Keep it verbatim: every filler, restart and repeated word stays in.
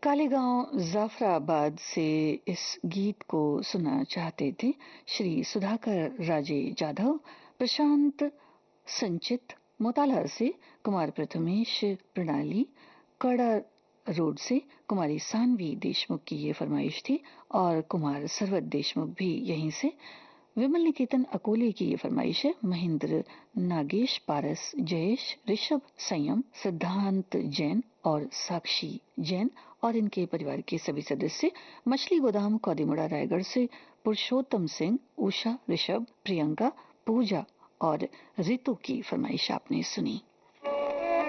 कालेगांव जाफराबाद से इस गीत को सुनना चाहते थे श्री सुधाकर राजे जाधव। प्रशांत संचित मोताला से कुमार प्रथमेश प्रणाली कड़ा रोड से कुमारी सानवी देशमुख की ये फरमाइश थी और कुमार सरवत देशमुख भी यहीं से। विमल निकेतन अकोले की ये फरमाइश है। महेंद्र नागेश पारस जयेश ऋषभ संयम सिद्धांत जैन और साक्षी जैन और इनके परिवार के सभी सदस्य। मछली गोदाम कौदिमुड़ा रायगढ़ से पुरुषोत्तम सिंह उषा ऋषभ प्रियंका पूजा और रितु की फरमाइश आपने सुनी।